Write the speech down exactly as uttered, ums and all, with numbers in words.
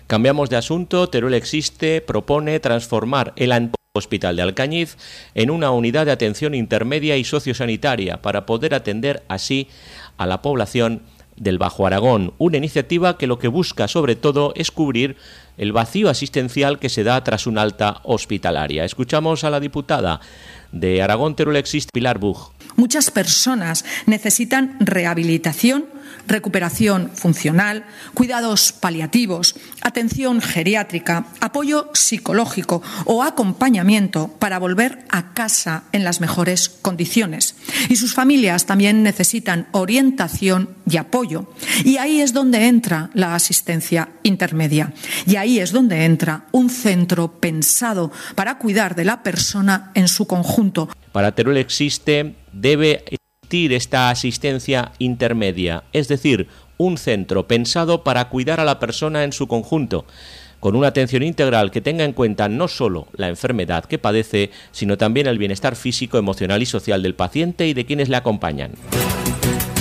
Cambiamos de asunto. Teruel Existe propone transformar el antiguo Hospital de Alcañiz en una unidad de atención intermedia y sociosanitaria para poder atender así a la población del Bajo Aragón, una iniciativa que lo que busca sobre todo es cubrir el vacío asistencial que se da tras una alta hospitalaria. Escuchamos a la diputada de Aragón Teruel Existe, Pilar Buj. Muchas personas necesitan rehabilitación, recuperación funcional, cuidados paliativos, atención geriátrica, apoyo psicológico o acompañamiento para volver a casa en las mejores condiciones. Y sus familias también necesitan orientación y apoyo. Y ahí es donde entra la asistencia intermedia. Y ahí es donde entra un centro pensado para cuidar de la persona en su conjunto. Para Teruel Existe debe existir esta asistencia intermedia, es decir, un centro pensado para cuidar a la persona en su conjunto, con una atención integral que tenga en cuenta no solo la enfermedad que padece, sino también el bienestar físico, emocional y social del paciente y de quienes le acompañan.